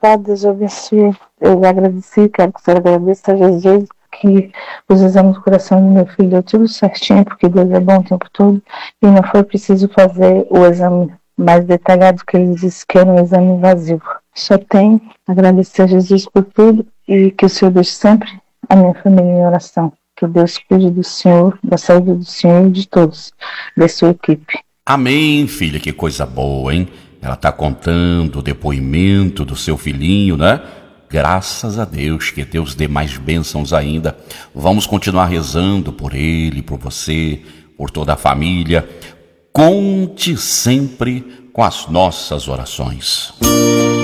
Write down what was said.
abençoado, Deus abençoe. Eu agradeci, quero que o Senhor agradeça a Jesus, que os exames do coração do meu filho deu tudo certinho, porque Deus é bom o tempo todo, e não foi preciso fazer o exame mais detalhado, que ele disse que era um exame invasivo. Só tenho a agradecer a Jesus por tudo, e que o Senhor deixe sempre a minha família em oração. Que Deus cuide do Senhor, da saúde do Senhor e de todos, da sua equipe. Amém, filha, que coisa boa, hein? Ela está contando o depoimento do seu filhinho, né? Graças a Deus, que Deus dê mais bênçãos ainda. Vamos continuar rezando por ele, por você, por toda a família. Conte sempre com as nossas orações.